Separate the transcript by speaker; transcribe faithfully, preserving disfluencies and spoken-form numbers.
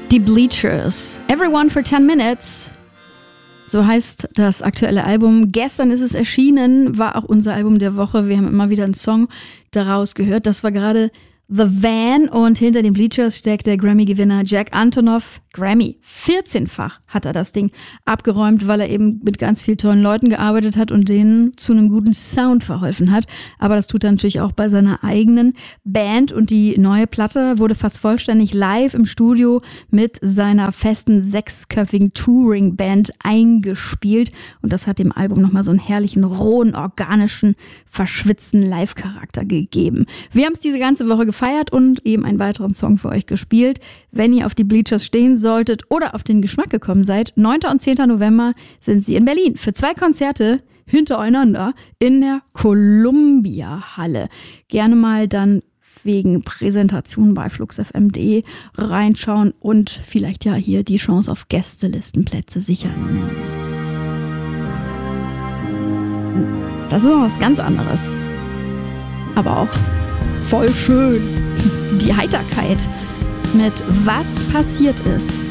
Speaker 1: Die Bleachers. Everyone for ten minutes. So heißt das aktuelle Album. Gestern ist es erschienen, war auch unser Album der Woche. Wir haben immer wieder einen Song daraus gehört. Das war gerade The Van und hinter den Bleachers steckt der Grammy-Gewinner Jack Antonoff. Grammy, vierzehnfach hat er das Ding abgeräumt, weil er eben mit ganz vielen tollen Leuten gearbeitet hat und denen zu einem guten Sound verholfen hat. Aber das tut er natürlich auch bei seiner eigenen Band und die neue Platte wurde fast vollständig live im Studio mit seiner festen sechsköpfigen Touring-Band eingespielt und das hat dem Album nochmal so einen herrlichen, rohen, organischen, verschwitzten Live-Charakter gegeben. Wir haben es diese ganze Woche gefeiert und eben einen weiteren Song für euch gespielt. Wenn ihr auf die Bleachers stehen solltet oder auf den Geschmack gekommen seid, neunten und zehnten November sind sie in Berlin für zwei Konzerte hintereinander in der Columbia-Halle. Gerne mal dann wegen Präsentation bei fluxfm punkt de reinschauen und vielleicht ja hier die Chance auf Gästelistenplätze sichern. Das ist noch was ganz anderes. Aber auch voll schön. Die Heiterkeit mit Was passiert ist.